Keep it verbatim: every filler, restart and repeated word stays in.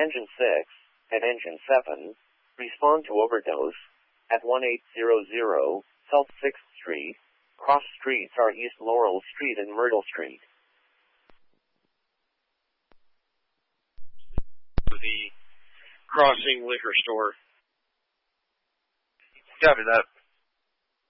Engine six and Engine seven respond to overdose at eighteen hundred South sixth Street. Cross streets are East Laurel Street and Myrtle Street. The Crossing Liquor Store. Copy that.